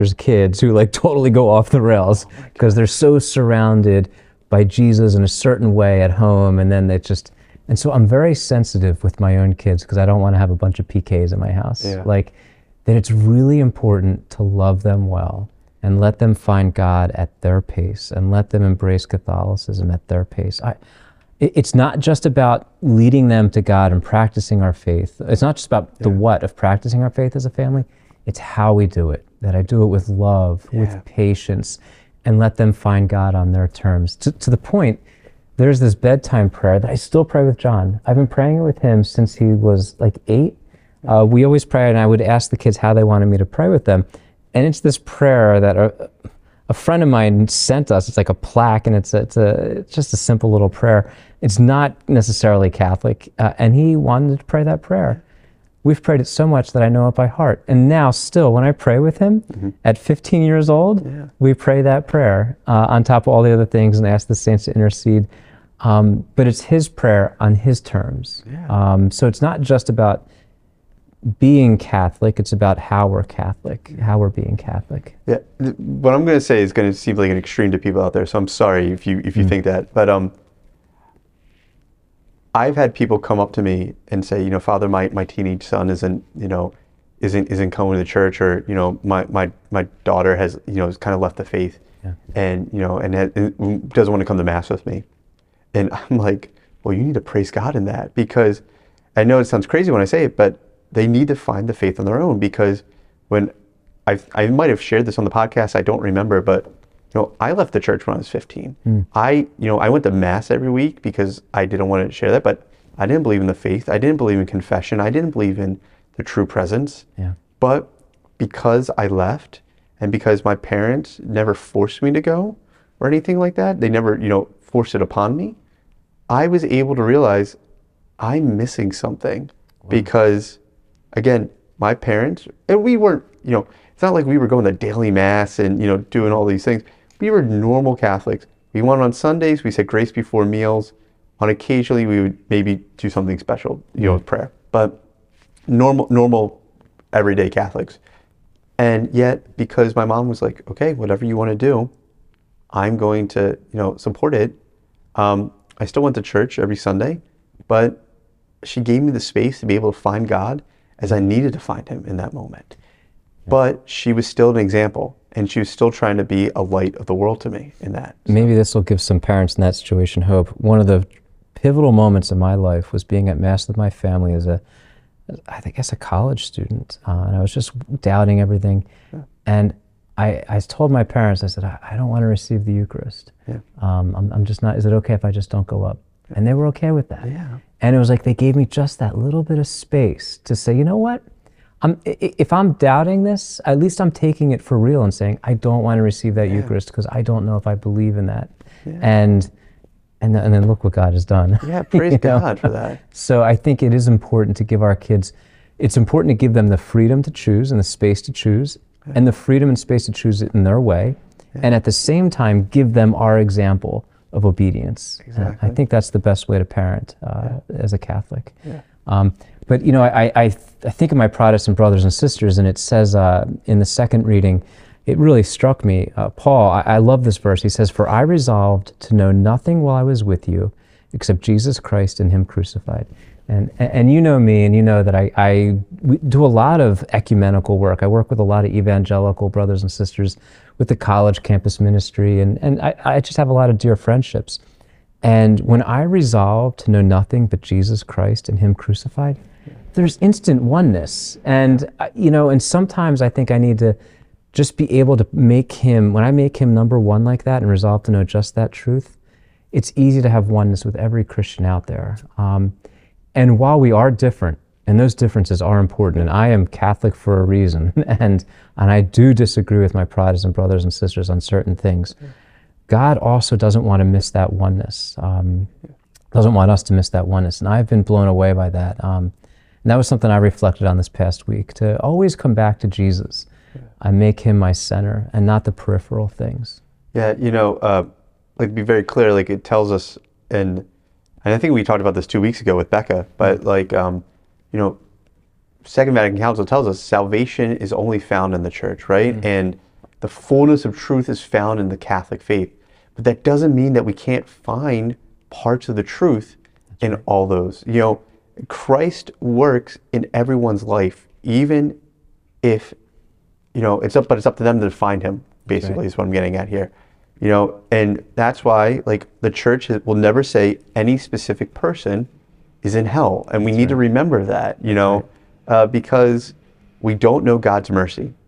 there's kids who like totally go off the rails because they're so surrounded by Jesus in a certain way at home, and then they just, and so I'm very sensitive with my own kids because I don't want to have a bunch of PKs in my house. Yeah. Like, that it's really important to love them well and let them find God at their pace and let them embrace Catholicism at their pace. It's not just about leading them to God and practicing our faith. It's not just about the what of practicing our faith as a family. It's how we do it, that I do it with love, with patience, and let them find God on their terms. To the point, there's this bedtime prayer that I still pray with John. I've been praying it with him since he was like 8. We always pray, and I would ask the kids how they wanted me to pray with them. And it's this prayer that a friend of mine sent us. It's like a plaque, and it's just a simple little prayer. It's not necessarily Catholic, and he wanted to pray that prayer. We've prayed it so much that I know it by heart. And now still, when I pray with him at 15 years old, we pray that prayer on top of all the other things and ask the saints to intercede. But it's his prayer on his terms. So it's not just about being Catholic, it's about how we're Catholic, how we're being Catholic. Yeah, what I'm going to say is going to seem like an extreme to people out there, so I'm sorry if you think that. But I've had people come up to me and say, Father, my teenage son isn't coming to the church, or my daughter has kind of left the faith, and and doesn't want to come to Mass with me. And I'm like, well, you need to praise God in that, because I know it sounds crazy when I say it, but they need to find the faith on their own. Because when I might have shared this on the podcast, I don't remember, but I left the church when I was 15. I went to Mass every week because I didn't want to share that, but I didn't believe in the faith. I didn't believe in confession. I didn't believe in the true presence. But because I left, and because my parents never forced me to go or anything like that, they never, forced it upon me, I was able to realize I'm missing something. Because, again, my parents, and we weren't, it's not like we were going to daily Mass and, doing all these things. We were normal Catholics. We went on Sundays, we said grace before meals. On occasionally, we would maybe do something special, with prayer. But normal, everyday Catholics. And yet, because my mom was like, okay, whatever you want to do, I'm going to, support it. I still went to church every Sunday, but she gave me the space to be able to find God as I needed to find him in that moment. But she was still an example, and she was still trying to be a light of the world to me in that. So. Maybe this will give some parents in that situation hope. One of the pivotal moments in my life was being at Mass with my family as a college student. And I was just doubting everything. And I told my parents, I said, I don't want to receive the Eucharist. I'm just not, is it okay if I just don't go up? And they were okay with that. And it was like they gave me just that little bit of space to say, you know what? If I'm doubting this, at least I'm taking it for real and saying, I don't want to receive that Eucharist because I don't know if I believe in that. And then look what God has done. Praise God for that. So I think it is important to give our kids, it's important to give them the freedom to choose and the space to choose, and the freedom and space to choose it in their way. And at the same time, give them our example of obedience. I think that's the best way to parent as a Catholic. But I think of my Protestant brothers and sisters, and it says in the second reading, it really struck me. Paul, I love this verse. He says, "For I resolved to know nothing while I was with you, except Jesus Christ and him crucified." And you know me, and you know that we do a lot of ecumenical work. I work with a lot of evangelical brothers and sisters with the college campus ministry, and I just have a lot of dear friendships. And when I resolve to know nothing but Jesus Christ and him crucified, there's instant oneness. And and sometimes I think I need to just be able to make him, when I make him number one like that and resolve to know just that truth, it's easy to have oneness with every Christian out there. And while we are different, and those differences are important, and I am Catholic for a reason, and I do disagree with my Protestant brothers and sisters on certain things, God also doesn't want to miss that oneness, doesn't want us to miss that oneness. And I've been blown away by that. And that was something I reflected on this past week, to always come back to Jesus. I make him my center and not the peripheral things. Like, be very clear, like it tells us, and I think we talked about this 2 weeks ago with Becca, but Second Vatican Council tells us salvation is only found in the church, right? And the fullness of truth is found in the Catholic faith. But that doesn't mean that we can't find parts of the truth in all those. You know, Christ works in everyone's life, even if, you know, it's up to them to find him, basically, is what I'm getting at here. You know, and that's why, like, the church will never say any specific person is in hell. And we need to remember that, you know, because we don't know God's mercy.